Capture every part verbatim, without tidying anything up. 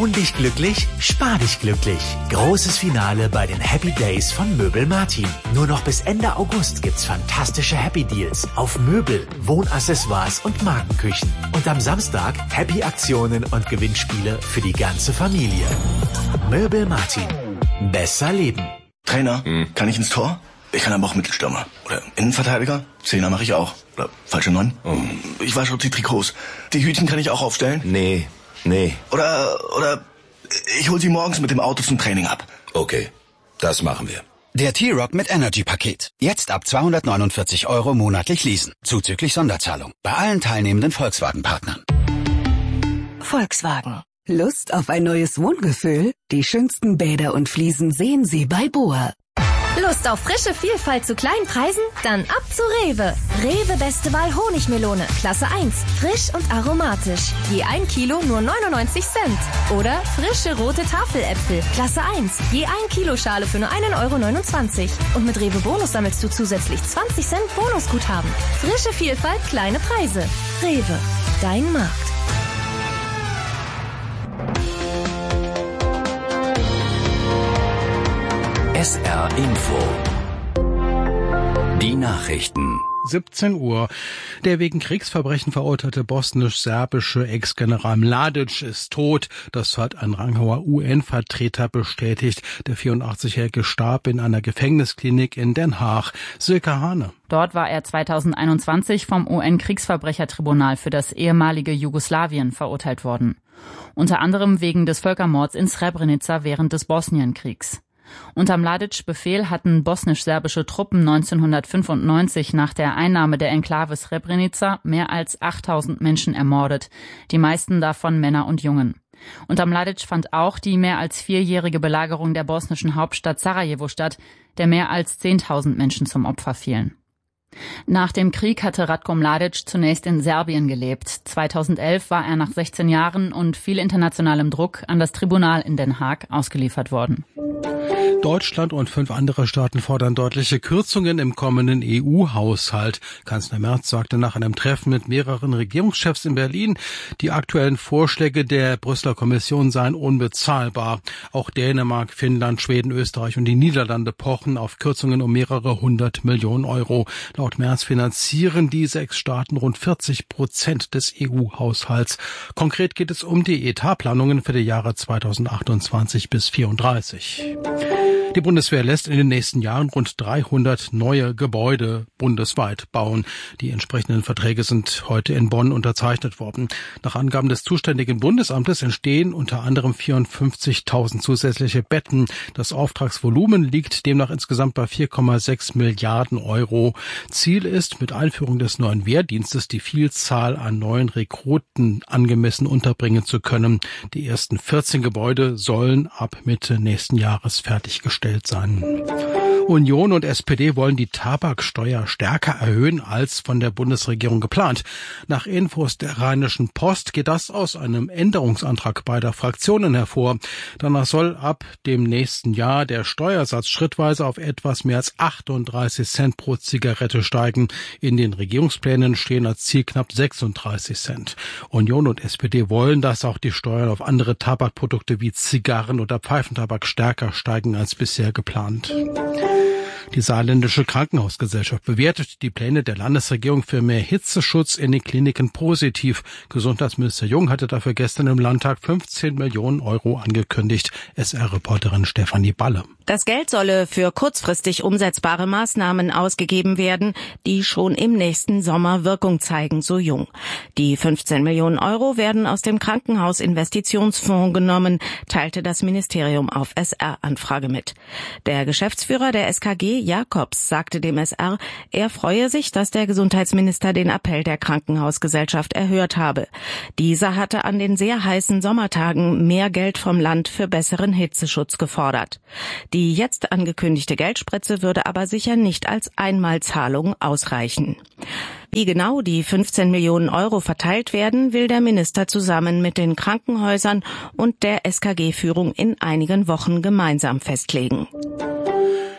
Wohn dich glücklich, spar dich glücklich. Großes Finale bei den Happy Days von Möbel Martin. Nur noch bis Ende August gibt's fantastische Happy Deals auf Möbel, Wohnaccessoires und Markenküchen. Und am Samstag Happy Aktionen und Gewinnspiele für die ganze Familie. Möbel Martin. Besser leben. Trainer, hm. kann ich ins Tor? Ich kann aber auch Mittelstürmer. Oder Innenverteidiger? Zehner mache ich auch. Oder falsche Neun? Oh. Ich wasche die Trikots. Die Hütchen kann ich auch aufstellen? Nee. Nee. Oder, oder ich hol sie morgens mit dem Auto zum Training ab. Okay, das machen wir. Der T-Rock mit Energy-Paket. Jetzt ab zweihundertneunundvierzig Euro monatlich leasen. Zuzüglich Sonderzahlung. Bei allen teilnehmenden Volkswagen-Partnern. Volkswagen. Lust auf ein neues Wohngefühl? Die schönsten Bäder und Fliesen sehen Sie bei Boa. Lust auf frische Vielfalt zu kleinen Preisen? Dann ab zu Rewe. Rewe Beste Wahl Honigmelone, Klasse eins. Frisch und aromatisch. Je ein Kilo nur neunundneunzig Cent. Oder frische rote Tafeläpfel, Klasse eins. Je ein Kilo Schale für nur einen Euro neunundzwanzig. Und mit Rewe Bonus sammelst du zusätzlich zwanzig Cent Bonusguthaben. Frische Vielfalt, kleine Preise. Rewe, dein Markt. S R Info. Die Nachrichten. siebzehn Uhr. Der wegen Kriegsverbrechen verurteilte bosnisch-serbische Ex-General Mladic ist tot. Das hat ein ranghoher U N-Vertreter bestätigt. Der vierundachtzigjährige starb in einer Gefängnisklinik in Den Haag. Silke Hane. Dort war er zweitausendeinundzwanzig vom U N-Kriegsverbrechertribunal für das ehemalige Jugoslawien verurteilt worden. Unter anderem wegen des Völkermords in Srebrenica während des Bosnienkriegs. Unter Mladic Befehl hatten bosnisch-serbische Truppen neunzehnhundertfünfundneunzig nach der Einnahme der Enklave Srebrenica mehr als achttausend Menschen ermordet, die meisten davon Männer und Jungen. Unter Mladic fand auch die mehr als vierjährige Belagerung der bosnischen Hauptstadt Sarajevo statt, der mehr als zehntausend Menschen zum Opfer fielen. Nach dem Krieg hatte Ratko Mladic zunächst in Serbien gelebt. zweitausendelf war er nach sechzehn Jahren und viel internationalem Druck an das Tribunal in Den Haag ausgeliefert worden. Deutschland und fünf andere Staaten fordern deutliche Kürzungen im kommenden E U-Haushalt. Kanzler Merz sagte nach einem Treffen mit mehreren Regierungschefs in Berlin, die aktuellen Vorschläge der Brüsseler Kommission seien unbezahlbar. Auch Dänemark, Finnland, Schweden, Österreich und die Niederlande pochen auf Kürzungen um mehrere hundert Millionen Euro. Laut Merz finanzieren die sechs Staaten rund vierzig Prozent des E U-Haushalts. Konkret geht es um die Etatplanungen für die Jahre zweitausendachtundzwanzig bis vierunddreißig. Die Bundeswehr lässt in den nächsten Jahren rund dreihundert neue Gebäude bundesweit bauen. Die entsprechenden Verträge sind heute in Bonn unterzeichnet worden. Nach Angaben des zuständigen Bundesamtes entstehen unter anderem vierundfünfzigtausend zusätzliche Betten. Das Auftragsvolumen liegt demnach insgesamt bei vier Komma sechs Milliarden Euro. Ziel ist, mit Einführung des neuen Wehrdienstes die Vielzahl an neuen Rekruten angemessen unterbringen zu können. Die ersten vierzehn Gebäude sollen ab Mitte nächsten Jahres fertiggestellt sein. Union und S P D wollen die Tabaksteuer stärker erhöhen als von der Bundesregierung geplant. Nach Infos der Rheinischen Post geht das aus einem Änderungsantrag beider Fraktionen hervor. Danach soll ab dem nächsten Jahr der Steuersatz schrittweise auf etwas mehr als achtunddreißig Cent pro Zigarette steigen. In den Regierungsplänen stehen als Ziel knapp sechsunddreißig Cent. Union und S P D wollen, dass auch die Steuern auf andere Tabakprodukte wie Zigarren oder Pfeifentabak stärker steigen als bisher geplant. Die Saarländische Krankenhausgesellschaft bewertet die Pläne der Landesregierung für mehr Hitzeschutz in den Kliniken positiv. Gesundheitsminister Jung hatte dafür gestern im Landtag fünfzehn Millionen Euro angekündigt. S R-Reporterin Stefanie Balle. Das Geld solle für kurzfristig umsetzbare Maßnahmen ausgegeben werden, die schon im nächsten Sommer Wirkung zeigen, so Jung. Die fünfzehn Millionen Euro werden aus dem Krankenhausinvestitionsfonds genommen, teilte das Ministerium auf S R-Anfrage mit. Der Geschäftsführer der S K G, Jakobs, sagte dem S R, er freue sich, dass der Gesundheitsminister den Appell der Krankenhausgesellschaft erhört habe. Dieser hatte an den sehr heißen Sommertagen mehr Geld vom Land für besseren Hitzeschutz gefordert. Die jetzt angekündigte Geldspritze würde aber sicher nicht als Einmalzahlung ausreichen. Wie genau die fünfzehn Millionen Euro verteilt werden, will der Minister zusammen mit den Krankenhäusern und der S K G-Führung in einigen Wochen gemeinsam festlegen.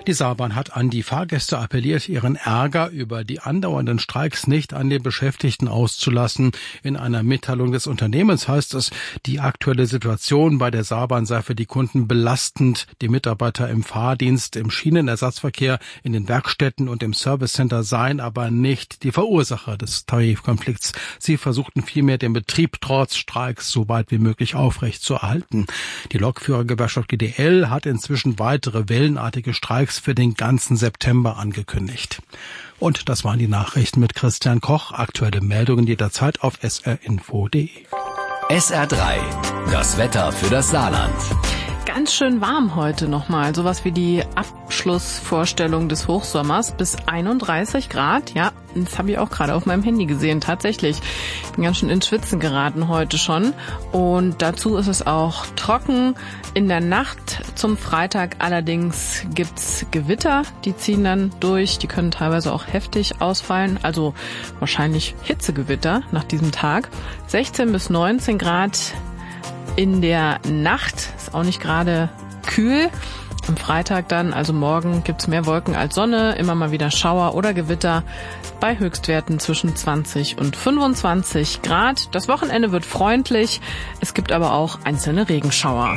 Die Saarbahn hat an die Fahrgäste appelliert, ihren Ärger über die andauernden Streiks nicht an den Beschäftigten auszulassen. In einer Mitteilung des Unternehmens heißt es, die aktuelle Situation bei der Saarbahn sei für die Kunden belastend. Die Mitarbeiter im Fahrdienst, im Schienenersatzverkehr, in den Werkstätten und im Servicecenter seien aber nicht die Verursacher des Tarifkonflikts. Sie versuchten vielmehr, den Betrieb trotz Streiks so weit wie möglich aufrechtzuerhalten. Die Lokführergewerkschaft G D L hat inzwischen weitere wellenartige Streiks für den ganzen September angekündigt. Und das waren die Nachrichten mit Christian Koch. Aktuelle Meldungen jederzeit auf s r info punkt d e. S R drei, das Wetter für das Saarland. Ganz schön warm heute nochmal. Sowas wie die Abschlussvorstellung des Hochsommers bis einunddreißig Grad. Ja, das habe ich auch gerade auf meinem Handy gesehen. Tatsächlich. Ich bin ganz schön ins Schwitzen geraten heute schon. Und dazu ist es auch trocken. In der Nacht zum Freitag allerdings gibt's Gewitter. Die ziehen dann durch. Die können teilweise auch heftig ausfallen. Also wahrscheinlich Hitzegewitter nach diesem Tag. sechzehn bis neunzehn Grad. In der Nacht ist auch nicht gerade kühl. Am Freitag dann, also morgen, gibt's mehr Wolken als Sonne, immer mal wieder Schauer oder Gewitter bei Höchstwerten zwischen zwanzig und fünfundzwanzig Grad. Das Wochenende wird freundlich, es gibt aber auch einzelne Regenschauer.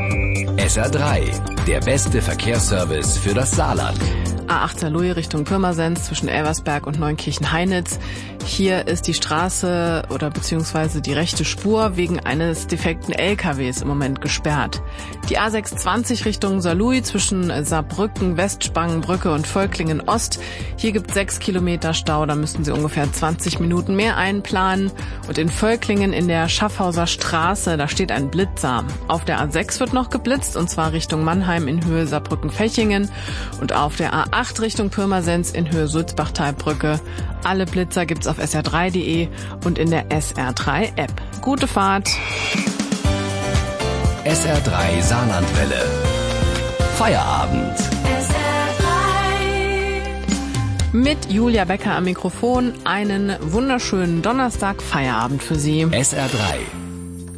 S R drei, der beste Verkehrsservice für das Saarland. A acht Saarlouis Richtung Pirmasens zwischen Elversberg und Neunkirchen-Heinitz. Hier ist die Straße oder beziehungsweise die rechte Spur wegen eines defekten L K Ws im Moment gesperrt. Die A sechshundertzwanzig Richtung Saarlouis zwischen Saarbrücken, Westspangenbrücke und Völklingen Ost. Hier gibt es sechs Kilometer Stau, da müssten Sie ungefähr zwanzig Minuten mehr einplanen. Und in Völklingen in der Schaffhauser Straße, da steht ein Blitzer. Auf der A sechs wird noch geblitzt und zwar Richtung Mannheim in Höhe Saarbrücken-Fechingen und auf der A acht Richtung Pirmasens in Höhe Sulzbach-Talbrücke. Alle Blitzer gibt's auf s r drei punkt d e und in der S R drei App. Gute Fahrt! S R drei Saarlandwelle. Feierabend. S R drei. Mit Julia Becker am Mikrofon einen wunderschönen Donnerstag Feierabend für Sie. S R drei.